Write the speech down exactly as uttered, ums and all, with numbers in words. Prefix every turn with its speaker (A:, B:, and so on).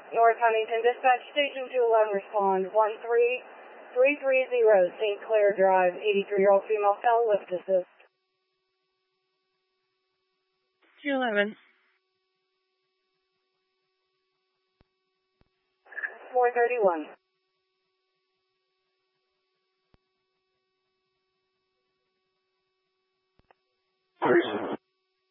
A: North Huntington Dispatch Station two eleven, respond one three three three zero Saint Clair Drive, eighty-three-year-old female fell, lift assist.
B: two eleven.
A: four thirty-one.